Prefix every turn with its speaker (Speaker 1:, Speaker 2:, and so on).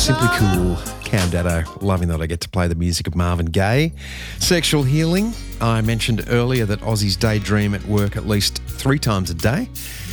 Speaker 1: Simply Cool, Cam Daddo, loving that I get to play the music of Marvin Gaye. Sexual healing, I mentioned earlier that Aussies daydream at work at least 3 times a day.